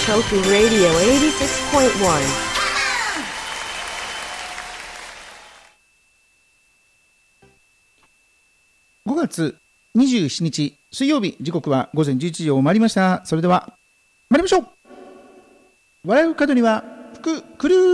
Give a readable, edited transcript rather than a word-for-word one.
Tofu Radio 86.1. 5月27日水曜日、時刻は午前11時を回りました。それでは参りましょう。笑う角には福来る。